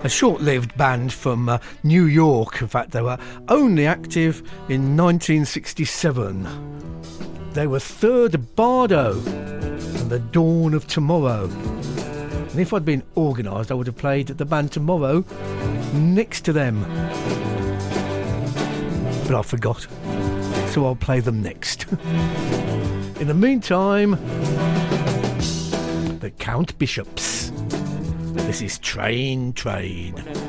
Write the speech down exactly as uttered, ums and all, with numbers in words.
a short-lived band from uh, New York. In fact, they were only active in nineteen sixty-seven. They were Third Bardo and The Dawn of Tomorrow. And if I'd been organised, I would have played the band Tomorrow next to them. But I forgot, so I'll play them next. In the meantime, the Count Bishops. This is Train, Train.